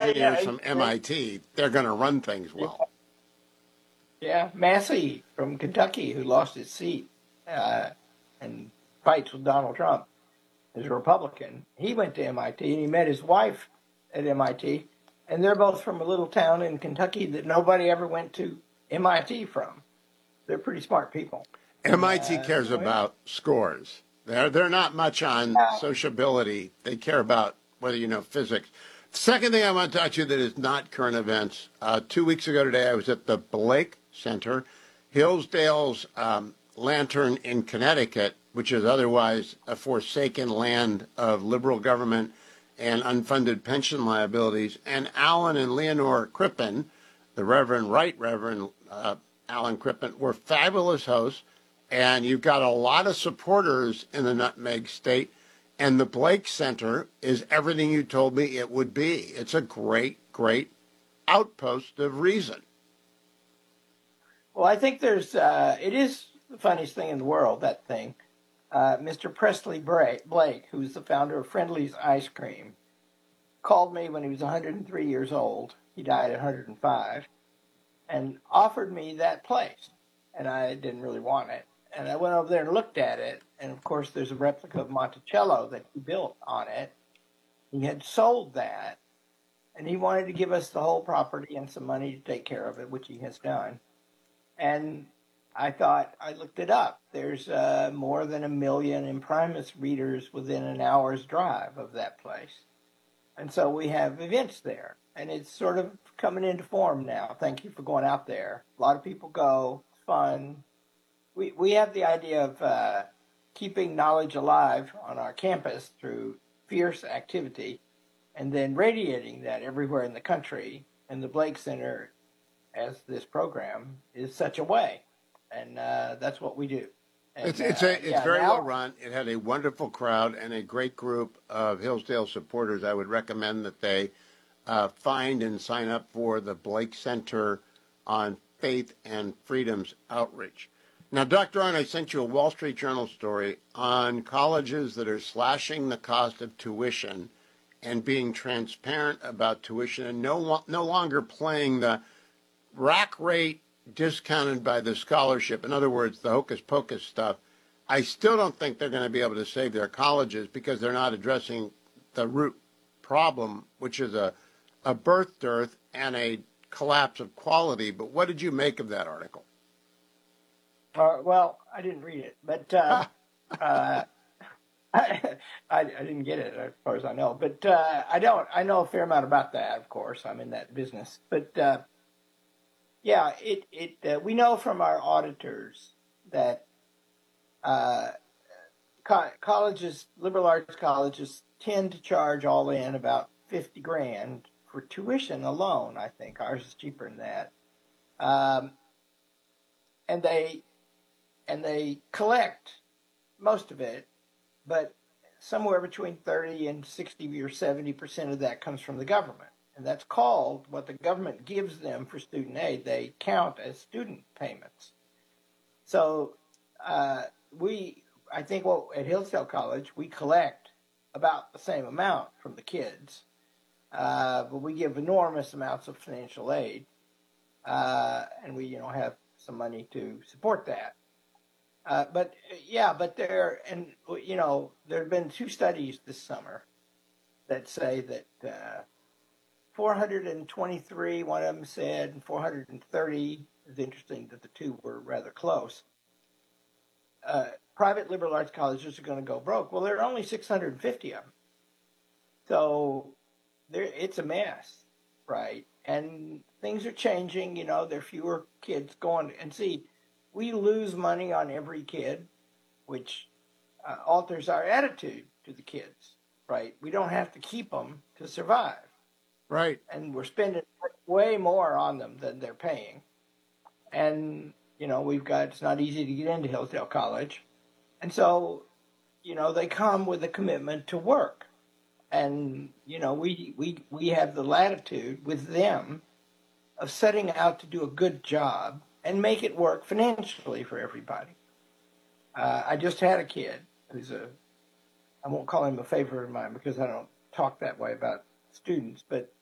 pioneers from MIT, they're going to run things well. Yeah, Massey from Kentucky, who lost his seat uh, and fights with Donald Trump, is a Republican. He went to MIT and he met his wife at MIT, and they're both from a little town in Kentucky that nobody ever went to MIT from. They're pretty smart people. And MIT cares about scores. They're not much on yeah, sociability. They care about whether you know physics. Second thing I want to talk to you that is not current events. 2 weeks ago today, I was at the Blake Center, Hillsdale's Lantern in Connecticut, which is otherwise a forsaken land of liberal government and unfunded pension liabilities. And Alan and Leonore Crippen, the Right Reverend Alan Crippen, were fabulous hosts. And you've got a lot of supporters in the Nutmeg State. And the Blake Center is everything you told me it would be. It's a great, great outpost of reason. well, I think it is the funniest thing in the world, that thing. Mr. Presley Blake, who's the founder of Friendly's Ice Cream, called me when he was 103 years old. He died at 105, and offered me that place. And I didn't really want it. And I went over there and looked at it. And of course, there's a replica of Monticello that he built on it. He had sold that, and he wanted to give us the whole property and some money to take care of it, which he has done. And I looked it up. There's more than 1 million Imprimis readers within an hour's drive of that place. And so we have events there. And it's sort of coming into form now. Thank you for going out there. A lot of people go. It's fun. We have the idea of keeping knowledge alive on our campus through fierce activity and then radiating that everywhere in the country. And the Blake Center, as this program, is such a way. And that's what we do. And It's yeah, very well now, run. It had a wonderful crowd and a great group of Hillsdale supporters. I would recommend that they find and sign up for the Blake Center on Faith and Freedom's outreach. Now, Dr. Arnn, I sent you a Wall Street Journal story on colleges that are slashing the cost of tuition and being transparent about tuition and no longer playing the rack rate discounted by the scholarship. In other words, the hocus pocus stuff. I still don't think they're going to be able to save their colleges because they're not addressing the root problem, which is a birth dearth and a collapse of quality. But what did you make of that article? well, I didn't read it, but uh, I didn't get it as far as I know. But I don't. I know a fair amount about that, of course. I'm in that business. But yeah, we know from our auditors that uh, colleges, liberal arts colleges, tend to charge all in about 50 grand for tuition alone. I think ours is cheaper than that, um, and they collect most of it, but somewhere between 30 and 60 or 70% of that comes from the government. And that's called what the government gives them for student aid. They count as student payments. So uh, I think, at Hillsdale College, we collect about the same amount from the kids, but we give enormous amounts of financial aid, and we, have some money to support that. But yeah, but there have been two studies this summer that say that 423, one of them said, and 430. It's interesting that the two were rather close. Private liberal arts colleges are going to go broke. Well, there are only 650 of them, so it's a mess, right? And things are changing. There are fewer kids going. And see, we lose money on every kid, which alters our attitude to the kids, right? We don't have to keep them to survive. Right. And we're spending way more on them than they're paying. And, it's not easy to get into Hillsdale College. And so, they come with a commitment to work. And, we have the latitude with them of setting out to do a good job and make it work financially for everybody. I just had a kid I won't call him a favorite of mine because I don't talk that way about students, but